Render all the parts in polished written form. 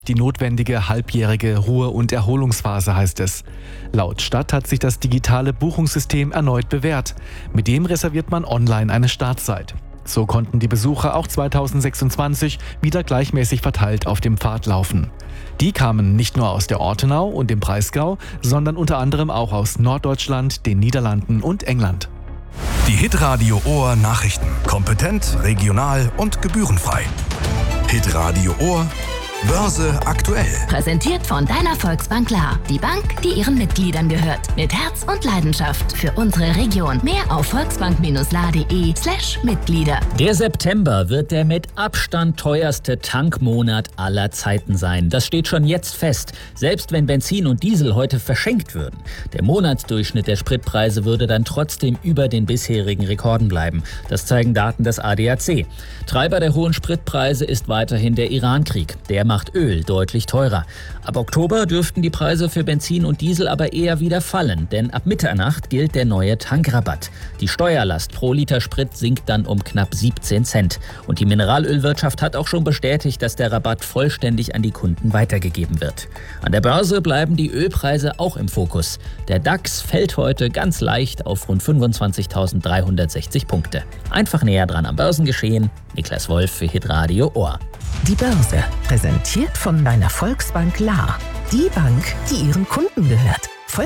Die notwendige halbjährige Ruhe- und Erholungsphase, heißt es. Laut Stadt hat sich das digitale Buchungssystem erneut bewährt. Mit dem reserviert man online eine Startzeit. So konnten die Besucher auch 2026 wieder gleichmäßig verteilt auf dem Pfad laufen. Die kamen nicht nur aus der Ortenau und dem Breisgau, sondern unter anderem auch aus Norddeutschland, den Niederlanden und England. Die Hitradio Ohr Nachrichten. Kompetent, regional und gebührenfrei. Hitradio Ohr Börse aktuell. Präsentiert von deiner Volksbank Lahr. Die Bank, die ihren Mitgliedern gehört. Mit Herz und Leidenschaft für unsere Region. Mehr auf volksbank-lahr.de/Mitglieder. Der September wird der mit Abstand teuerste Tankmonat aller Zeiten sein. Das steht schon jetzt fest. Selbst wenn Benzin und Diesel heute verschenkt würden. Der Monatsdurchschnitt der Spritpreise würde dann trotzdem über den bisherigen Rekorden bleiben. Das zeigen Daten des ADAC. Treiber der hohen Spritpreise ist weiterhin der Irankrieg. Der macht Öl deutlich teurer. Ab Oktober dürften die Preise für Benzin und Diesel aber eher wieder fallen, denn ab Mitternacht gilt der neue Tankrabatt. Die Steuerlast pro Liter Sprit sinkt dann um knapp 17 Cent. Und die Mineralölwirtschaft hat auch schon bestätigt, dass der Rabatt vollständig an die Kunden weitergegeben wird. An der Börse bleiben die Ölpreise auch im Fokus. Der DAX fällt heute ganz leicht auf rund 25.360 Punkte. Einfach näher dran am Börsengeschehen. Niklas Wolf für Hitradio Ohr. Die Börse, präsentiert von deiner Volksbank Lahr. Die Bank, die ihren Kunden gehört.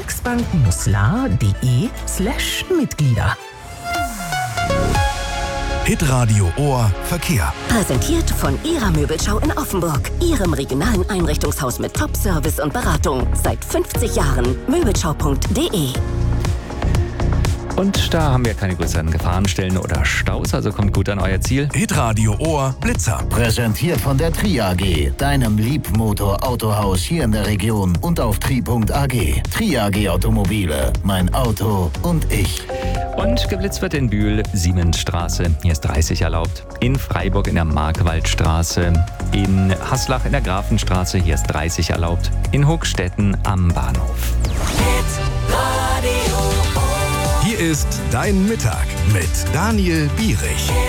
volksbank-lahr.de/Mitglieder. Hitradio Ohr Verkehr. Präsentiert von Ihrer Möbelschau in Offenburg. Ihrem regionalen Einrichtungshaus mit Top-Service und Beratung. Seit 50 Jahren. Möbelschau.de. Und da haben wir keine größeren Gefahrenstellen oder Staus, also kommt gut an euer Ziel. Hitradio Ohr Blitzer. Präsentiert von der Tri AG, deinem Liebmotor-Autohaus hier in der Region und auf tri.ag. Tri AG Automobile, mein Auto und ich. Und geblitzt wird in Bühl, Siemensstraße, hier ist 30 erlaubt. In Freiburg in der Markwaldstraße, in Haslach in der Grafenstraße, hier ist 30 erlaubt. In Hochstetten am Bahnhof. Hier ist Dein Mittag mit Daniel Bierich.